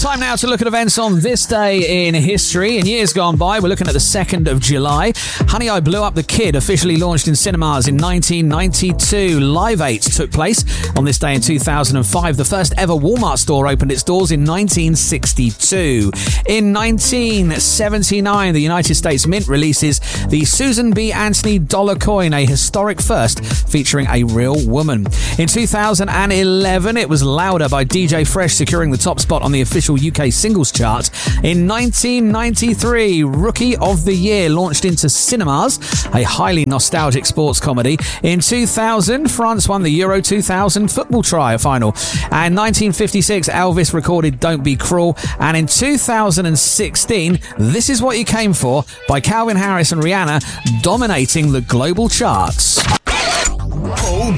Time now to look at events on this day in history. In years gone by, we're looking at the 2nd of July. Honey, I Blew Up the Kid officially launched in cinemas in 1992. Live 8 took place on this day in 2005. The first ever Walmart store opened its doors in 1962. In 1979, the United States Mint releases the Susan B. Anthony dollar coin, a historic first featuring a real woman. In 2011, it was Louder by DJ Fresh securing the top spot on the official UK singles chart. In 1993, Rookie of the Year launched into cinemas, a highly nostalgic sports comedy. In 2000, France won the Euro 2000 football final. And 1956, Elvis recorded Don't Be Cruel. And in 2016, This Is What You Came For by Calvin Harris and Rihanna dominating the global charts. Paul